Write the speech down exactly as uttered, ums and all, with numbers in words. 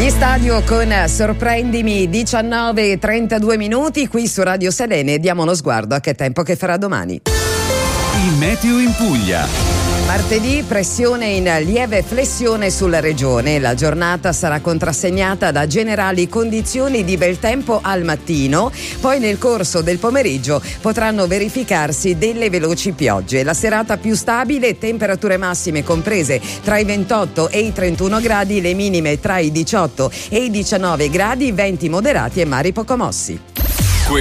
Gli Stadio con Sorprendimi, diciannove e trentadue minuti qui su Radio Selene. Diamo uno sguardo a che tempo che farà domani. Il meteo in Puglia. Martedì pressione in lieve flessione sulla regione. La giornata sarà contrassegnata da generali condizioni di bel tempo al mattino, poi nel corso del pomeriggio potranno verificarsi delle veloci piogge. La serata più stabile, temperature massime comprese tra i ventotto e i trentuno gradi, le minime tra i diciotto e i diciannove gradi, venti moderati e mari poco mossi.